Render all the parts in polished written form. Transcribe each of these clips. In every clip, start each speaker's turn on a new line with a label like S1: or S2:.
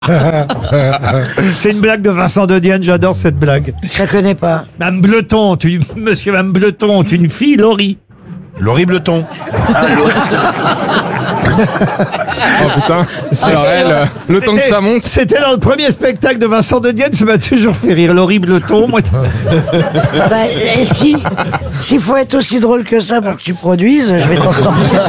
S1: C'est une blague de Vincent de Dienne, j'adore cette blague.
S2: Je la connais pas.
S1: Mme Bleton, monsieur Mme Bleton, une fille, Laurie.
S3: Laurie Bleton.
S4: Oh putain. Alors elle, le temps que ça monte.
S1: C'était dans le premier spectacle de Vincent de Dienne, ça m'a toujours fait rire. Laurie Bleton, moi.
S2: Et s'il faut être aussi drôle que ça pour que tu produises, je vais t'en sortir.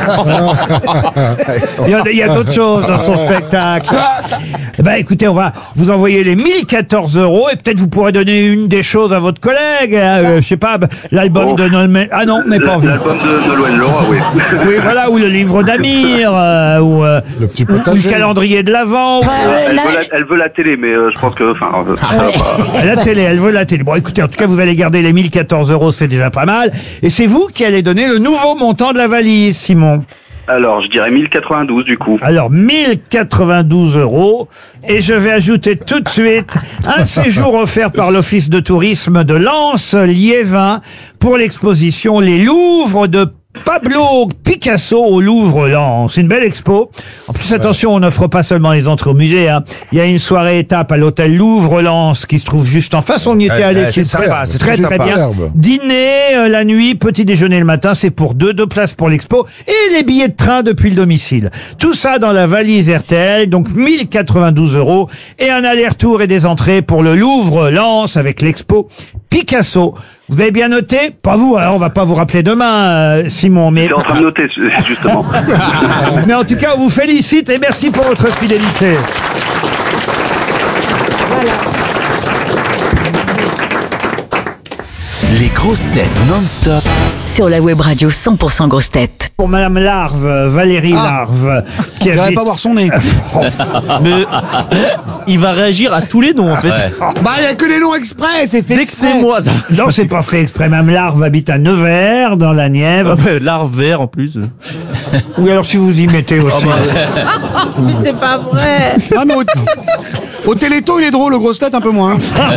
S1: Il y a d'autres choses dans son spectacle. Écoutez, on va vous envoyer les 1014 € et peut-être vous pourrez donner une des choses à votre collègue. Je sais pas, l'album de Noël. Ah non, mais pas envie.
S5: L'album de Nolwenn Leroy, oui.
S1: Oui, voilà, ou le livre d'Amir, ou
S3: Le petit
S1: ou le
S3: potager.
S1: calendrier de l'Avent.
S5: Elle veut la télé, mais je pense que, ça va pas.
S1: La télé, elle veut la télé. Bon, écoutez, en tout cas, vous allez garder les 1014 €, c'est déjà pas mal. Et c'est vous qui allez donner le nouveau montant de la valise, Simon.
S5: Alors, je dirais 1092 du coup.
S1: Alors, 1092 €. Et je vais ajouter tout de suite un séjour offert par l'Office de tourisme de Lens-Liévin pour l'exposition Les Louvres de Pablo Picasso au Louvre Lens. C'est une belle expo. En plus, attention, on n'offre pas seulement les entrées au musée. Il y a une soirée étape à l'hôtel Louvre Lens qui se trouve juste en face. On y était allé.
S3: C'est sympa, c'est
S1: très
S3: très
S1: très bien.
S3: sympa.
S1: Dîner deux la nuit, petit déjeuner le matin. C'est pour deux places pour l'expo et les billets de train depuis le domicile. Tout ça dans la valise RTL. Donc 1092 € et un aller-retour et des entrées pour le Louvre Lens avec l'expo Picasso. Vous avez bien noté? Pas vous, alors on va pas vous rappeler demain, Simon, mais...
S5: Je suis en train de noter, justement.
S1: Mais en tout cas, on vous félicite et merci pour votre fidélité.
S6: Les grosses têtes non-stop.
S7: Sur la web radio 100% grosses têtes.
S1: Pour Madame Larve, Valérie Larve, qui
S8: Je
S1: habite...
S8: pas voir son nez.
S9: Mais il va réagir à tous les noms en fait.
S8: Bah, il n'y a que les noms exprès, c'est fait
S9: Dès que
S8: exprès.
S9: c'est moi, ça.
S1: Non, c'est pas fait exprès. Madame Larve habite à Nevers, dans la Nièvre.
S9: L'arbre vert en plus.
S1: Ou alors si vous y mettez aussi.
S10: Mais c'est pas vrai.
S8: Ah, mais au Téléthon, il est drôle, le grosse tête, un peu moins.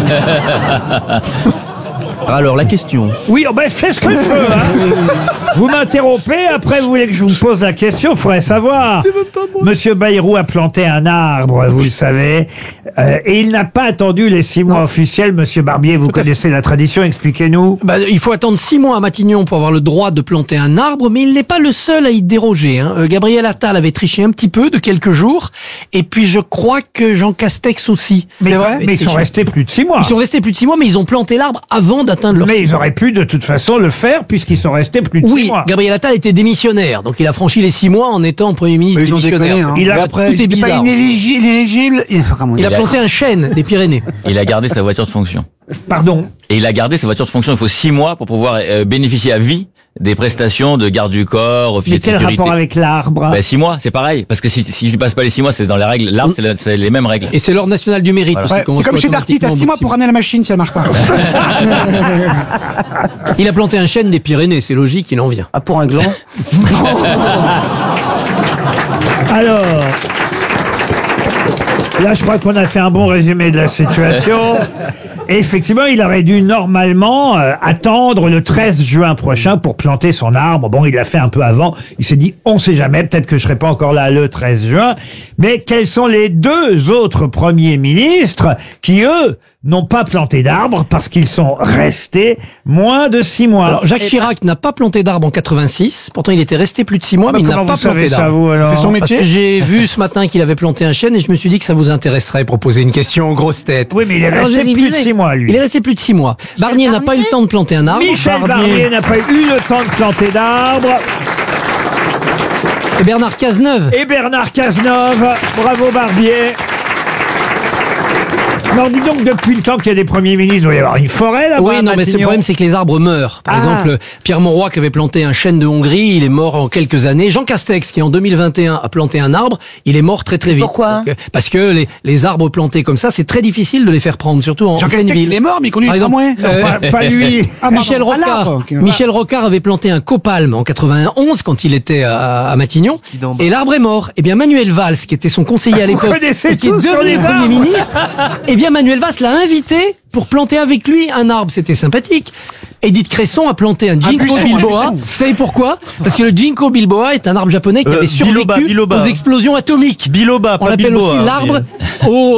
S9: Alors la question.
S1: Oui, fais ce que tu veux. Vous m'interrompez, après vous voulez que je vous pose la question, il faudrait savoir. Monsieur Bayrou a planté un arbre, vous le savez, et il n'a pas attendu les 6 mois officiels. Monsieur Barbier, vous connaissez la tradition, expliquez-nous.
S11: Il faut attendre 6 mois à Matignon pour avoir le droit de planter un arbre, mais il n'est pas le seul à y déroger. Gabriel Attal avait triché un petit peu de quelques jours, et puis je crois que Jean Castex aussi.
S1: Mais ils sont restés plus de 6 mois.
S11: Ils sont restés plus de 6 mois, mais ils ont planté l'arbre avant d'atteindre leur...
S1: Mais ils auraient pu de toute façon le faire puisqu'ils sont restés plus de 6 mois.
S11: Gabriel Attal était démissionnaire, donc il a franchi les 6 mois en étant Premier ministre démissionnaire.
S1: Il a
S8: après,
S11: tout est bizarre.
S8: pas inéligible.
S11: Il a planté un chêne des Pyrénées.
S12: Il a gardé sa voiture de fonction.
S1: Pardon.
S12: Et il a gardé sa voiture de fonction. Il faut 6 mois pour pouvoir bénéficier à vie des prestations de garde du corps, officier
S1: Mais
S12: de
S1: quel
S12: sécurité.
S1: rapport avec l'arbre?
S12: 6 mois, c'est pareil. Parce que si tu passes pas les 6 mois, c'est dans les règles. L'arbre, c'est les mêmes règles.
S11: Et c'est l'ordre national du mérite.
S12: Voilà.
S11: Parce qu'il
S8: C'est comme
S11: commence
S8: chez Darty, t'as 6 mois pour ramener la machine si elle marche pas.
S11: Il a planté un chêne des Pyrénées, c'est logique, il en vient.
S2: Ah, pour un gland?
S1: Alors, là, je crois qu'on a fait un bon résumé de la situation. Et effectivement, il aurait dû normalement attendre le 13 juin prochain pour planter son arbre. Bon, il l'a fait un peu avant. Il s'est dit, on sait jamais, peut-être que je serai pas encore là le 13 juin. Mais quels sont les 2 autres premiers ministres qui, eux, n'ont pas planté d'arbres parce qu'ils sont restés moins de 6 mois?
S11: Alors, Jacques Chirac n'a pas planté d'arbre en 86. Pourtant, il était resté plus de 6 mois, mais il n'a
S1: comment
S11: pas
S1: vous savez
S11: planté
S1: ça,
S11: d'arbre.
S1: vous, alors?
S8: C'est son
S11: Parce
S8: métier.
S11: que j'ai vu ce matin qu'il avait planté un chêne et je me suis dit que ça vous intéresserait pour poser une question aux grosses têtes.
S1: Oui, mais il est
S11: Alors,
S1: resté
S11: j'ai
S1: plus de
S11: révisé.
S1: 6 mois, lui.
S11: Il est resté plus de 6 mois. Barnier n'a pas eu le temps de planter un arbre.
S1: Michel Barnier n'a pas eu le temps de planter d'arbres.
S11: Et Bernard Cazeneuve.
S1: Et Bernard Cazeneuve. Bravo Barbier. Alors dis donc, depuis le temps qu'il y a des premiers ministres, il doit y avoir une forêt là-bas.
S11: Oui,
S1: à
S11: non, mais le
S1: Matignon.
S11: problème, c'est que les arbres meurent. Par exemple, Pierre Mauroy qui avait planté un chêne de Hongrie, il est mort en quelques années. Jean Castex, qui en 2021 a planté un arbre, il est mort très très vite.
S2: Pourquoi?
S11: Parce que les arbres plantés comme ça, c'est très difficile de les faire prendre, surtout en
S8: Jean
S11: pleine
S8: Castex,
S11: ville.
S8: il est mort, mais il conduit
S11: Par
S8: le
S11: exemple,
S8: tramway.
S1: Pas lui.
S8: Ah,
S11: Michel
S8: pardon. Ah,
S11: Rocard.
S8: l'arbre, ok.
S11: Michel Rocard avait planté un copalme en 91 quand il était à Matignon. Et l'arbre est mort. Eh bien, Manuel Valls, qui était son conseiller à
S1: Vous
S11: l'époque,
S1: connaissez
S11: et qui est
S1: tout sur
S11: devenu
S1: les
S11: Premier
S1: arbres.
S11: ministre, eh bien, bien Manuel Valls l'a invité pour planter avec lui un arbre. C'était sympathique. Edith Cresson a planté un ginkgo biloba. Vous savez pourquoi? Parce que le ginkgo biloba est un arbre japonais qui avait survécu
S9: biloba.
S11: aux explosions atomiques.
S9: Biloba,
S11: On
S9: pas
S11: l'appelle
S9: Bilboa,
S11: aussi l'arbre au